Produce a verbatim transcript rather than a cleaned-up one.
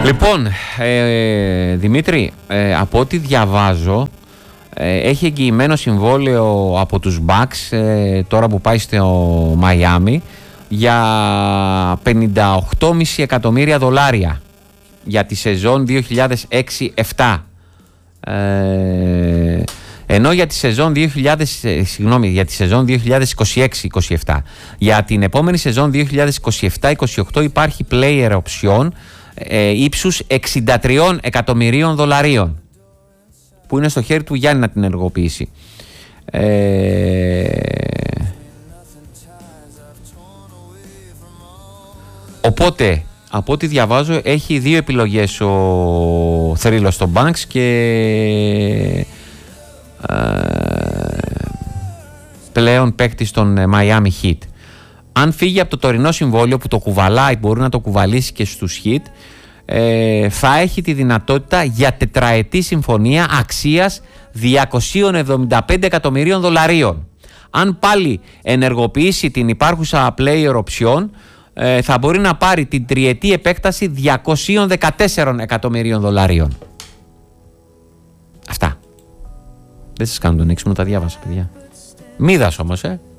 Λοιπόν, ε, Δημήτρη, ε, από ό,τι διαβάζω, ε, έχει εγγυημένο συμβόλαιο από τους Bucks ε, τώρα που πάει στο Μαϊάμι για πενήντα οκτώ κόμμα πέντε εκατομμύρια δολάρια για τη σεζόν δύο χιλιάδες έξι επτά. Ε, ενώ για τη σεζόν δύο χιλιάδες, συγγνώμη, για τη σεζόν δύο χιλιάδες είκοσι έξι είκοσι επτά. Για την επόμενη σεζόν δύο χιλιάδες είκοσι επτά είκοσι οκτώ υπάρχει player option ε, ύψους εξήντα τρία εκατομμυρίων δολαρίων, που είναι στο χέρι του Γιάννη να την ενεργοποιήσει. Ε, οπότε, από ό,τι διαβάζω, έχει δύο επιλογές ο θρύλος στο Banks και ε, πλέον παίκτης των Miami Heat. Αν φύγει από το τωρινό συμβόλαιο που το κουβαλάει, μπορεί να το κουβαλήσει και στους Heat, ε, θα έχει τη δυνατότητα για τετραετή συμφωνία αξίας διακόσια εβδομήντα πέντε εκατομμυρίων δολαρίων. Αν πάλι ενεργοποιήσει την υπάρχουσα player option, ε, θα μπορεί να πάρει την τριετή επέκταση διακόσια δεκατέσσερα εκατομμυρίων δολαρίων. Αυτά. Δεν σας κάνω τον έξιμο, τα διάβασα, παιδιά. Μίδας όμως, ε.